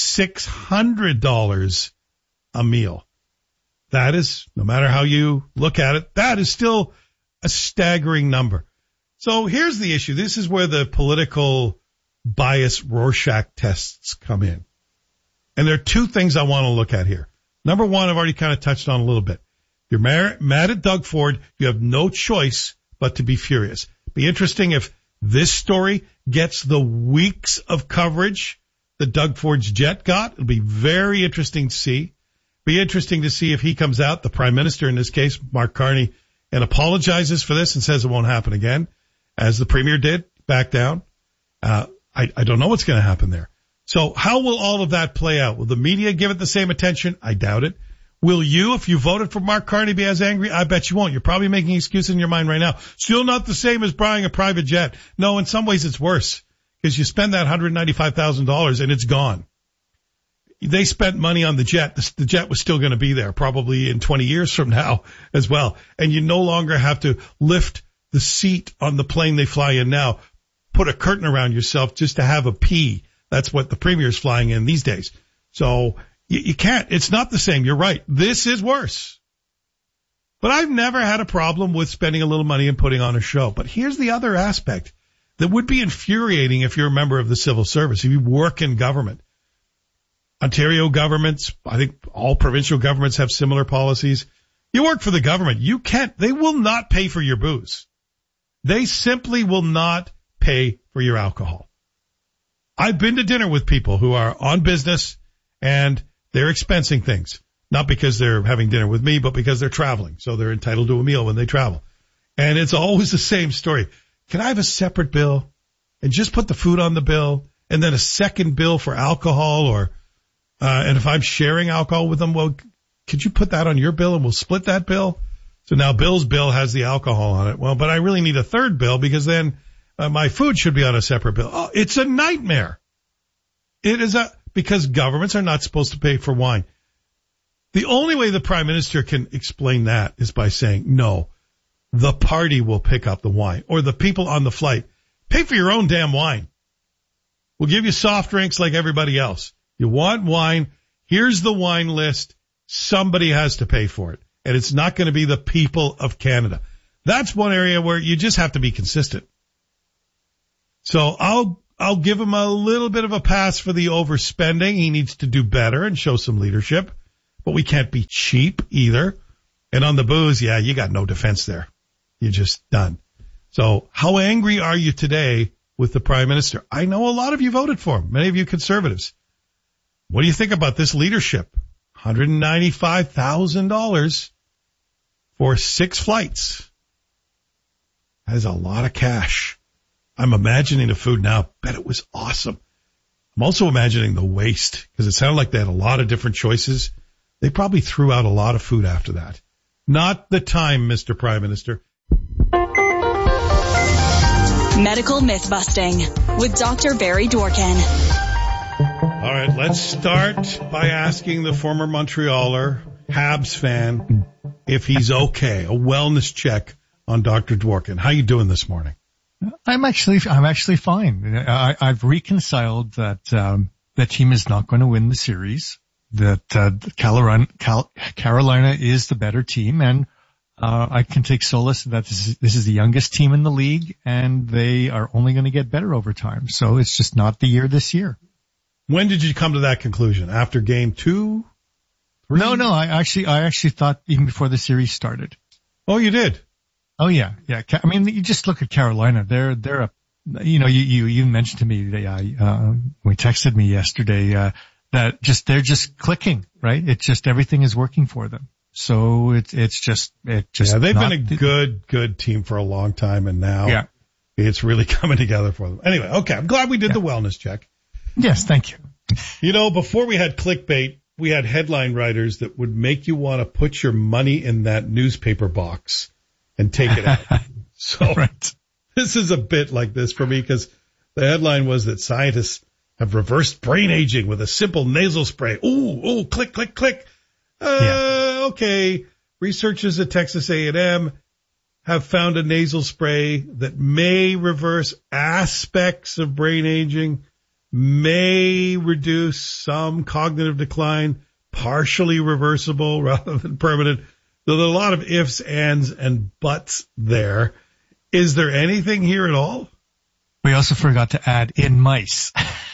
$600 a meal. That is, no matter how you look at it, that is still a staggering number. So here's the issue. This is where the political bias Rorschach tests come in. And there are 2 things I want to look at here. Number one, I've already kind of touched on a little bit. You're mad at Doug Ford. You have no choice but to be furious. Be interesting if this story gets the weeks of coverage that Doug Ford's jet got. It'll be very interesting to see. Be interesting to see if he comes out, the prime minister in this case, Mark Carney, and apologizes for this and says it won't happen again, as the premier did, back down. I don't know what's going to happen there. So how will all of that play out? Will the media give it the same attention? I doubt it. Will you, if you voted for Mark Carney, be as angry? I bet you won't. You're probably making excuses in your mind right now. Still not the same as buying a private jet. No, in some ways it's worse because you spend that $195,000 and it's gone. They spent money on the jet. The jet was still going to be there probably in 20 years from now as well. And you no longer have to lift the seat on the plane they fly in now, put a curtain around yourself just to have a pee. That's what the premier's flying in these days. So you can't. It's not the same. You're right. This is worse. But I've never had a problem with spending a little money and putting on a show. But here's the other aspect that would be infuriating if you're a member of the civil service, if you work in government. Ontario governments, I think all provincial governments have similar policies. You work for the government. You can't. They will not pay for your booze. They simply will not pay for your alcohol. I've been to dinner with people who are on business and they're expensing things. Not because they're having dinner with me, but because they're traveling. So they're entitled to a meal when they travel. And it's always the same story. Can I have a separate bill and just put the food on the bill and then a second bill for alcohol or, and if I'm sharing alcohol with them, well, could you put that on your bill and we'll split that bill? So now Bill's bill has the alcohol on it. Well, but I really need a third bill because then my food should be on a separate bill. Oh, it's a nightmare. It is because governments are not supposed to pay for wine. The only way the prime minister can explain that is by saying, no, the party will pick up the wine or the people on the flight. Pay for your own damn wine. We'll give you soft drinks like everybody else. You want wine? Here's the wine list. Somebody has to pay for it. And it's not going to be the people of Canada. That's one area where you just have to be consistent. So I'll give him a little bit of a pass for the overspending. He needs to do better and show some leadership. But we can't be cheap either. And on the booze, yeah, you got no defense there. You're just done. So how angry are you today with the prime minister? I know a lot of you voted for him, many of you conservatives. What do you think about this leadership? $195,000 for 6 flights. That is a lot of cash. I'm imagining the food now. Bet it was awesome. I'm also imagining the waste because it sounded like they had a lot of different choices. They probably threw out a lot of food after that. Not the time, Mr. Prime Minister. Medical Myth-Busting with Dr. Barry Dworkin. All right, let's start by asking the former Montrealer, Habs fan, if he's okay. A wellness check on Dr. Dworkin. How you doing this morning? I'm actually fine. I've reconciled that the team is not going to win the series. That Carolina is the better team, and I can take solace that this is the youngest team in the league, and they are only going to get better over time. So it's just not the year this year. When did you come to that conclusion? After game 2? 3? No. I actually thought even before the series started. Oh, you did? Oh yeah. I mean, you just look at Carolina. They're a, you mentioned to me, we texted me yesterday, that they're just clicking, right? It's just everything is working for them. So it's just. Yeah, they've been a good team for a long time, and now it's really coming together for them. Anyway, okay, I'm glad we did the wellness check. Yes, thank you. Before we had clickbait, we had headline writers that would make you want to put your money in that newspaper box and take it out. So This is a bit like this for me because the headline was that scientists have reversed brain aging with a simple nasal spray. Ooh, click, click, click. Okay. Researchers at Texas A&M have found a nasal spray that may reverse aspects of brain aging, may reduce some cognitive decline, partially reversible rather than permanent. So there's a lot of ifs, ands, and buts there. Is there anything here at all? We also forgot to add in mice.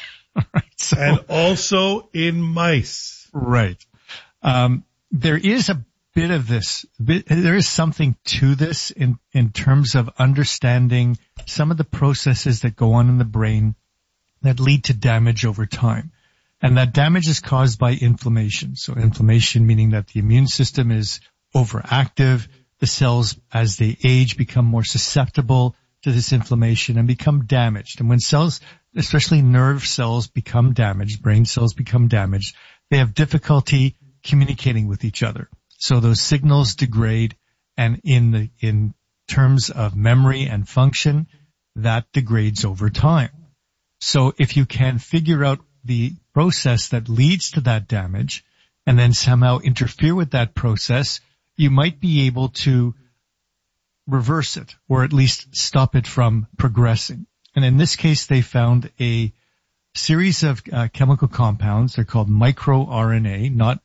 And also in mice. Right. There is a bit of this. There is something to this in terms of understanding some of the processes that go on in the brain that lead to damage over time. And that damage is caused by inflammation. So inflammation meaning that the immune system is overactive. The cells, as they age, become more susceptible to this inflammation and become damaged. And when cells, especially nerve cells, become damaged, brain cells become damaged, they have difficulty communicating with each other. So those signals degrade, and in terms of memory and function, that degrades over time. So if you can figure out the process that leads to that damage and then somehow interfere with that process, you might be able to reverse it or at least stop it from progressing. And in this case, they found a series of chemical compounds. They're called microRNA, not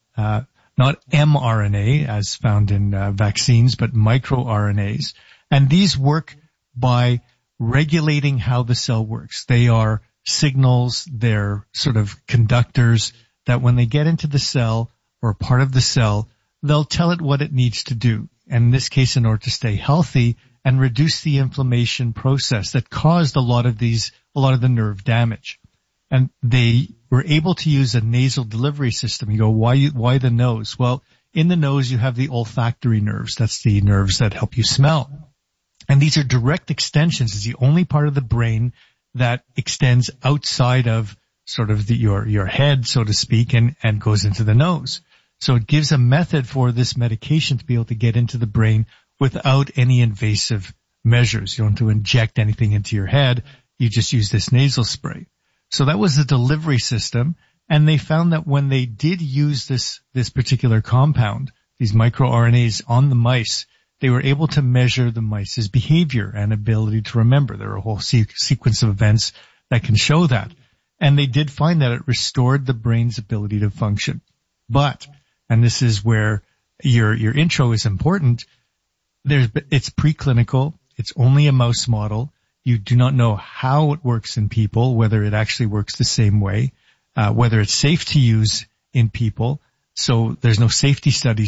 mRNA as found in vaccines, but microRNAs. And these work by regulating how the cell works. They are signals, they're sort of conductors that when they get into the cell or part of the cell, they'll tell it what it needs to do. And in this case, in order to stay healthy and reduce the inflammation process that caused a lot of the nerve damage. And they we're able to use a nasal delivery system. You go, why the nose? Well, in the nose, you have the olfactory nerves. That's the nerves that help you smell. And these are direct extensions. It's the only part of the brain that extends outside of sort of your head, so to speak, and goes into the nose. So it gives a method for this medication to be able to get into the brain without any invasive measures. You don't have to inject anything into your head. You just use this nasal spray. So that was the delivery system. And they found that when they did use this particular compound, these microRNAs on the mice, they were able to measure the mice's behavior and ability to remember. There are a whole sequence of events that can show that. And they did find that it restored the brain's ability to function. But, and this is where your intro is important, it's preclinical. It's only a mouse model. You do not know how it works in people, whether it actually works the same way, whether it's safe to use in people. So there's no safety studies